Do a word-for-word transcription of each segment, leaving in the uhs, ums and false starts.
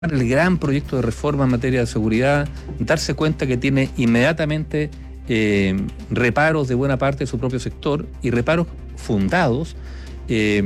el gran proyecto de reforma en materia de seguridad, darse cuenta que tiene inmediatamente eh, reparos de buena parte de su propio sector y reparos fundados. Eh,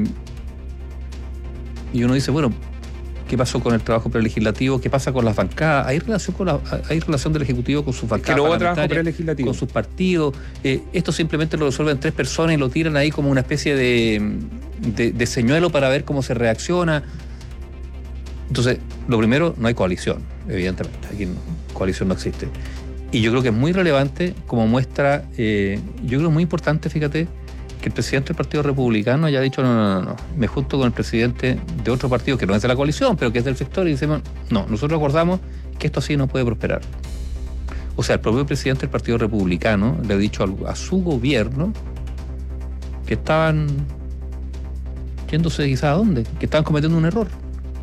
y uno dice, bueno, ¿qué pasó con el trabajo prelegislativo? ¿Qué pasa con las bancadas? ¿Hay relación con la, hay relación del Ejecutivo con sus bancadas? Que no hubo trabajo prelegislativo. Con sus partidos. Eh, esto simplemente lo resuelven tres personas y lo tiran ahí como una especie de, de, de señuelo para ver cómo se reacciona. Entonces, lo primero, no hay coalición, evidentemente. Aquí no, coalición no existe. Y yo creo que es muy relevante, como muestra, eh, yo creo que es muy importante, fíjate, que el presidente del Partido Republicano haya dicho, no, no, no, no, me junto con el presidente de otro partido, que no es de la coalición, pero que es del sector, y decimos, no, nosotros acordamos que esto así no puede prosperar. O sea, el propio presidente del Partido Republicano le ha dicho a, a su gobierno que estaban yéndose quizás a dónde, que estaban cometiendo un error.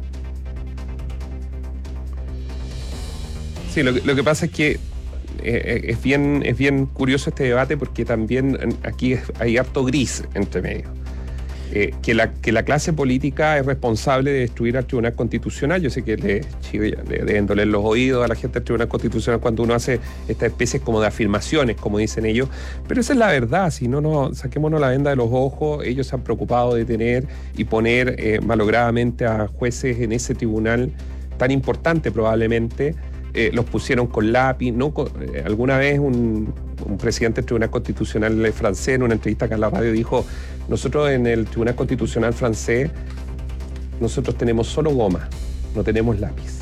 Sí, lo que, lo que pasa es que eh, es, bien, es bien curioso este debate porque también aquí hay harto gris entre medio. Eh, que, la, que la clase política es responsable de destruir al Tribunal Constitucional. Yo sé que le, le, le deben doler los oídos a la gente del Tribunal Constitucional cuando uno hace estas especies como de afirmaciones, como dicen ellos, pero esa es la verdad. Si no, no saquémonos la venda de los ojos. Ellos se han preocupado de tener y poner eh, malogradamente a jueces en ese tribunal tan importante probablemente. Eh, los pusieron con lápiz. ¿No? Eh, alguna vez un, un presidente del Tribunal Constitucional francés en una entrevista acá en la radio dijo, nosotros en el Tribunal Constitucional francés nosotros tenemos solo goma, no tenemos lápiz.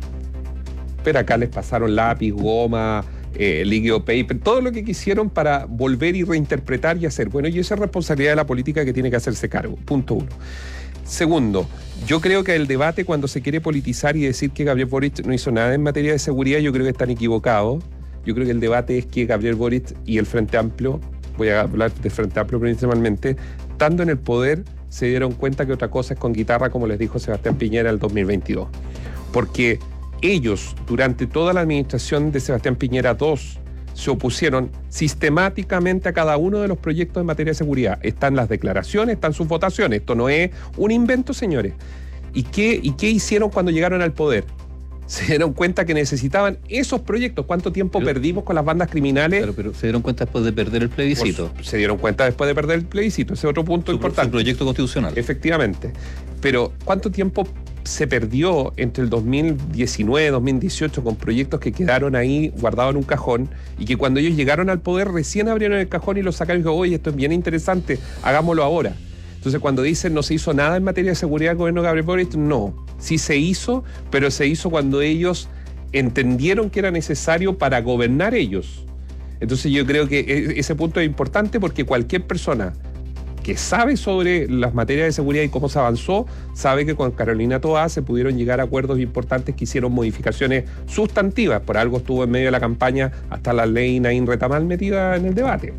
Pero acá les pasaron lápiz, goma, eh, líquido paper, todo lo que quisieron para volver y reinterpretar y hacer. Bueno, y esa es responsabilidad de la política que tiene que hacerse cargo, punto uno. Segundo, yo creo que el debate cuando se quiere politizar y decir que Gabriel Boric no hizo nada en materia de seguridad, yo creo que están equivocados. Yo creo que el debate es que Gabriel Boric y el Frente Amplio, voy a hablar de Frente Amplio principalmente, estando en el poder, se dieron cuenta que otra cosa es con guitarra, como les dijo Sebastián Piñera en el dos mil veintidós. Porque ellos, durante toda la administración de Sebastián Piñera dos, se opusieron sistemáticamente a cada uno de los proyectos en materia de seguridad. Están las declaraciones, están sus votaciones. Esto no es un invento, señores. ¿Y qué, y qué hicieron cuando llegaron al poder? Se dieron cuenta que necesitaban esos proyectos. ¿Cuánto tiempo pero, perdimos con las bandas criminales? Pero, pero se dieron cuenta después de perder el plebiscito. Pues, se dieron cuenta después de perder el plebiscito. Ese es otro punto su, importante. Su proyecto constitucional. Efectivamente. Pero ¿cuánto tiempo se perdió entre el dos mil diecinueve, dos mil dieciocho con proyectos que quedaron ahí guardados en un cajón y que cuando ellos llegaron al poder recién abrieron el cajón y lo sacaron y dijeron, oye, esto es bien interesante, hagámoslo ahora? Entonces cuando dicen no se hizo nada en materia de seguridad del gobierno de Gabriel Boric, no, sí se hizo, pero se hizo cuando ellos entendieron que era necesario para gobernar ellos. Entonces yo creo que ese punto es importante porque cualquier persona que sabe sobre las materias de seguridad y cómo se avanzó, sabe que con Carolina Toá se pudieron llegar a acuerdos importantes que hicieron modificaciones sustantivas. Por algo estuvo en medio de la campaña hasta la ley Naín Retamal metida en el debate.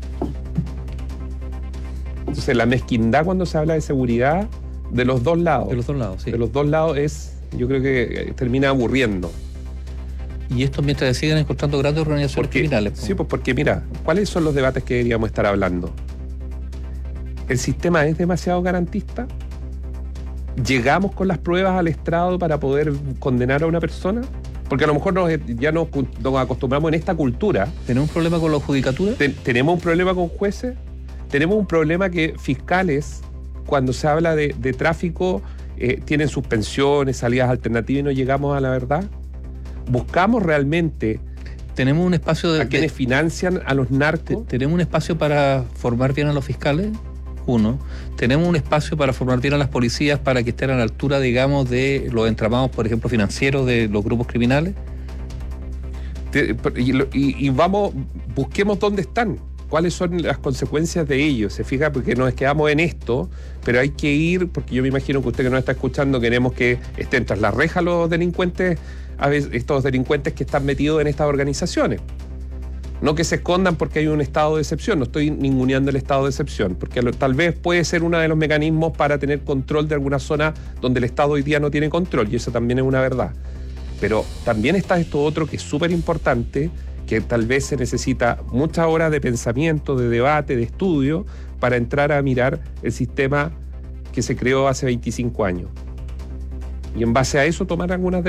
Entonces la mezquindad cuando se habla de seguridad de los dos lados. De los dos lados, sí. De los dos lados es, yo creo que termina aburriendo. Y esto mientras siguen encontrando grandes organizaciones porque, criminales. Sí, pues porque mira, ¿cuáles son los debates que deberíamos estar hablando? ¿El sistema es demasiado garantista? ¿Llegamos con las pruebas al estrado para poder condenar a una persona? Porque a lo mejor nos, ya nos, nos acostumbramos en esta cultura. ¿Tenemos un problema con la judicatura? Ten, ¿Tenemos un problema con jueces? ¿Tenemos un problema que fiscales, cuando se habla de, de tráfico, eh, tienen suspensiones, salidas alternativas y no llegamos a la verdad? ¿Buscamos realmente tenemos un espacio de, a quienes de, financian a los narcos? ¿Tenemos un espacio para formar bien a los fiscales? Uno, tenemos un espacio para formar bien a las policías para que estén a la altura, digamos, de los entramados, por ejemplo, financieros de los grupos criminales. Y, y, y vamos, busquemos dónde están, cuáles son las consecuencias de ello. Se fija, porque nos quedamos en esto, pero hay que ir, porque yo me imagino que usted que nos está escuchando, queremos que estén tras la reja los delincuentes, a veces estos delincuentes que están metidos en estas organizaciones. No que se escondan porque hay un estado de excepción. No estoy ninguneando el estado de excepción, porque tal vez puede ser uno de los mecanismos para tener control de alguna zona donde el Estado hoy día no tiene control, y eso también es una verdad. Pero también está esto otro que es súper importante, que tal vez se necesita muchas horas de pensamiento, de debate, de estudio, para entrar a mirar el sistema que se creó hace veinticinco años. y en base a eso tomar algunas